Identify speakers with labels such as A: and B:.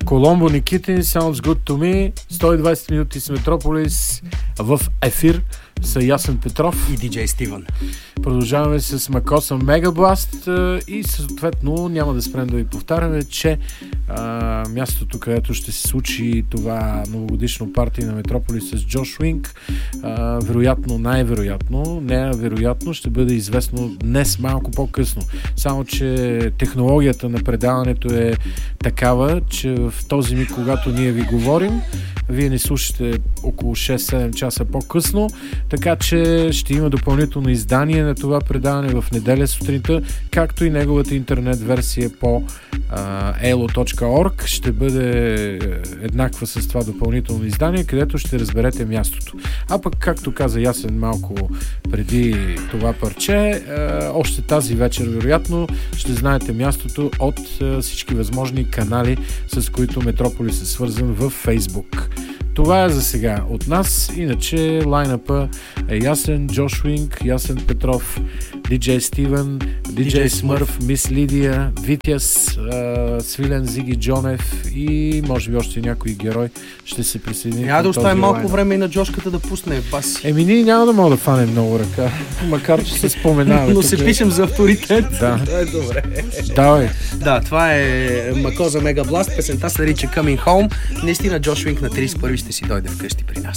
A: Коломбо Никитин, Sounds Good to Me, 120 минути с Метрополис в ефир с Ясен Петров
B: и диджей Стивън.
A: Продължаваме с Макоса Мегабласт и съответно няма да спрем да ви повтаряме, че мястото, където ще се случи това новогодишно парти на Метрополис с Джош Уинг, вероятно, невероятно ще бъде известно днес малко по-късно. Само, че технологията на предаването е такава, че в този миг, когато ние ви говорим, вие ни слушате около 6-7 часа по-късно, така че ще има допълнително издание на това предаване в неделя сутринта, както и неговата интернет версия по elo.org ще бъде еднаква с това допълнително издание, където ще разберете мястото. А пък, както каза Ясен малко преди това парче, още тази вечер, вероятно, ще знаете мястото от всички възможни канали, с които Метрополис е свързан в Фейсбук. Това е за сега от нас. Иначе лайнъпа е Ясен, Джош Уинг, Ясен Петров, диджей Стивън, диджей Смърф, Мис Лидия, Витяс, Свилен Зиги Джонев и може би още някой герой ще се присъедини.
B: Няма да оставим малко време и на Джошката да пусне баси.
A: Ние няма да мога да фанем много ръка, макар че се споменава.
B: Но се пишем за авторитет.
A: Да.
B: Това е добре.
A: Давай.
B: Да, това е Макоза Мегабласт, песента се нарича Coming Home. Наистина Джош Уинг на 31 ще си дойде вкъщи при нас.